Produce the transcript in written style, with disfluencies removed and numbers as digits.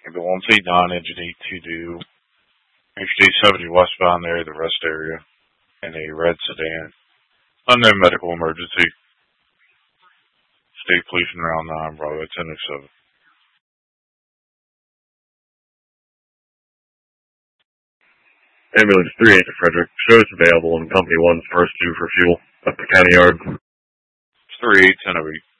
The 139 engine E2 Interstate 70 westbound area, the rest area, in a red sedan. Unknown medical emergency. State police in round 9, Bravo 1007. Ambulance 38 to Frederick. Shows available in Company 1's first due for fuel at the county yard. It's 38 1008.